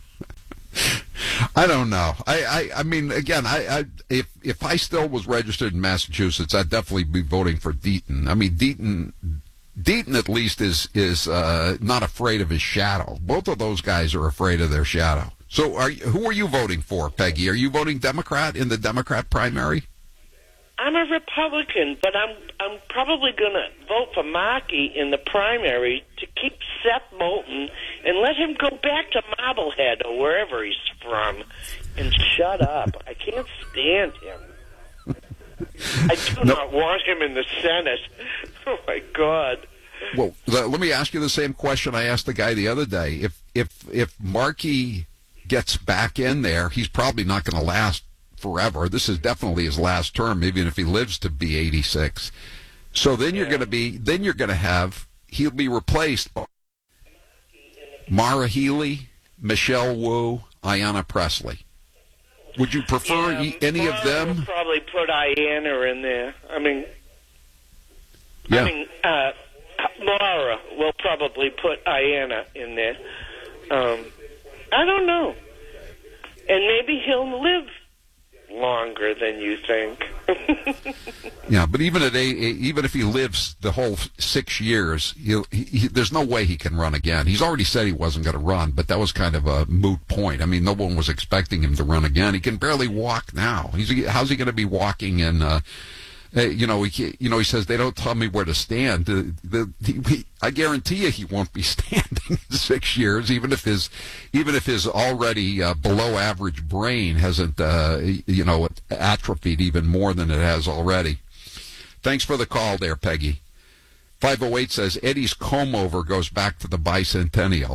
I don't know. I, I, I mean, again, I, I, if if I still was registered in Massachusetts, I'd definitely be voting for Deaton. I mean, Deaton, Deaton at least is is uh, not afraid of his shadow. Both of those guys are afraid of their shadow. So, are you, who are you voting for, Peggy? Are you voting Democrat in the Democrat primary? I'm a Republican, but I'm I'm probably going to vote for Markey in the primary to keep Seth Moulton and let him go back to Marblehead or wherever he's from and shut up. I can't stand him. I do no. not want him in the Senate. Oh, my God. Well, let me ask you the same question I asked the guy the other day. If if if Markey gets back in there, he's probably not going to last forever. This is definitely his last term, even if he lives to be eighty-six. So then you're going to be, then you're going to have, he'll be replaced by Mara Healey, Michelle Wu, Ayanna Pressley. Would you prefer yeah, any Mara of them? Will probably put Ayanna in there. I mean, yeah. I mean, uh, Mara will probably put Ayanna in there. Um, I don't know. And maybe he'll live longer than you think. Yeah, but even at a, even if he lives the whole six years, he'll, he, he, there's no way he can run again. He's already said he wasn't going to run, but that was kind of a moot point. I mean, no one was expecting him to run again. He can barely walk now. He's how's he going to be walking in? Uh, uh, you know, he you know he says they don't tell me where to stand. The, the, he, I guarantee you he won't be standing in six years, even if his even if his already uh, below average brain hasn't uh, you know atrophied even more than it has already. Thanks for the call there, Peggy. five oh eight says Eddie's comb over goes back to the bicentennial.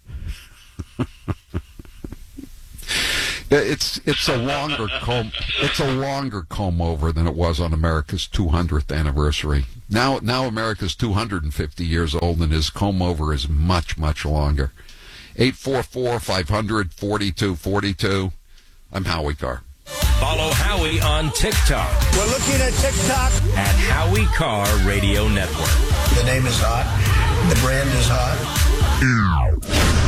It's it's a longer comb it's a longer comb over than it was on America's two hundredth anniversary. Now now America's two hundred fifty years old and his comb over is much much longer. eight four four, five hundred, forty-two forty-two. I'm Howie Carr. Follow Howie on TikTok. We're looking at TikTok at Howie Carr Radio Network. The name is hot. The brand is hot.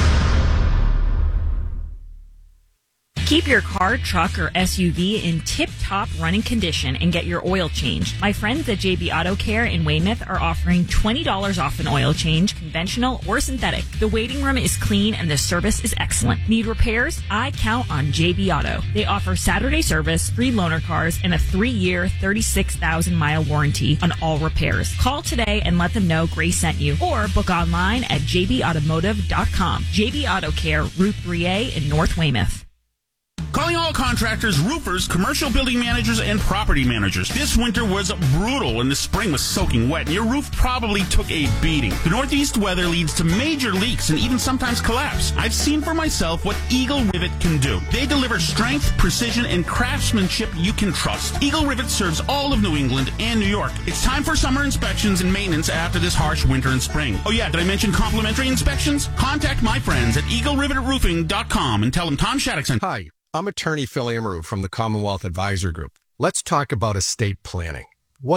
Keep your car, truck, or S U V in tip-top running condition and get your oil changed. My friends at J B Auto Care in Weymouth are offering twenty dollars off an oil change, conventional or synthetic. The waiting room is clean and the service is excellent. Need repairs? I count on J B Auto. They offer Saturday service, free loaner cars, and a three-year, thirty-six thousand mile warranty on all repairs. Call today and let them know Grace sent you, or book online at j b automotive dot com. J B Auto Care, Route three A in North Weymouth. Calling all contractors, roofers, commercial building managers, and property managers. This winter was brutal and the spring was soaking wet, and your roof probably took a beating. The northeast weather leads to major leaks and even sometimes collapse. I've seen for myself what Eagle Rivet can do. They deliver strength, precision, and craftsmanship you can trust. Eagle Rivet serves all of New England and New York. It's time for summer inspections and maintenance after this harsh winter and spring. Oh yeah, did I mention complimentary inspections? Contact my friends at eagle rivet roofing dot com and tell them Tom Shattuck sent. Hi. I'm attorney Phil Amaru from the Commonwealth Advisor Group. Let's talk about estate planning. What is it?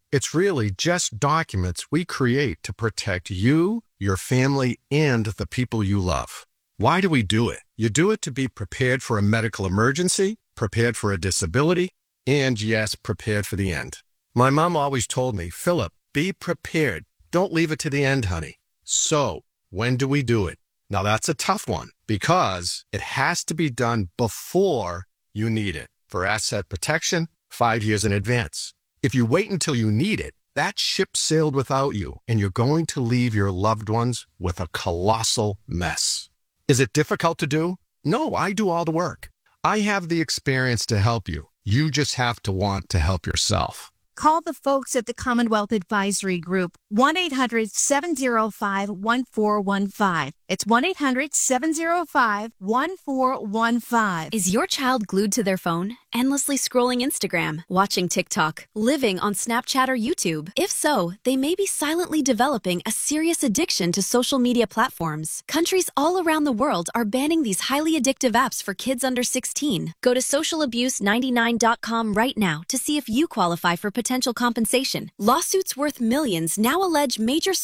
It's really just documents we create to protect you, your family, and the people you love. Why do we do it? You do it to be prepared for a medical emergency, prepared for a disability, and yes, prepared for the end. My mom always told me, Philip, be prepared. Don't leave it to the end, honey. So, when do we do it? Now that's a tough one because it has to be done before you need it. For asset protection, five years in advance. If you wait until you need it, that ship sailed without you, and you're going to leave your loved ones with a colossal mess. Is it difficult to do? No, I do all the work. I have the experience to help you. You just have to want to help yourself. Call the folks at the Commonwealth Advisory Group, one eight hundred seven oh five one four one five. It's one eight hundred seven oh five one four one five. Is your child glued to their phone, endlessly scrolling Instagram, watching TikTok, living on Snapchat or YouTube? If so, they may be silently developing a serious addiction to social media platforms. Countries all around the world are banning these highly addictive apps for kids under sixteen. Go to social abuse ninety-nine dot com right now to see if you qualify for potential compensation. Lawsuits worth millions now allege major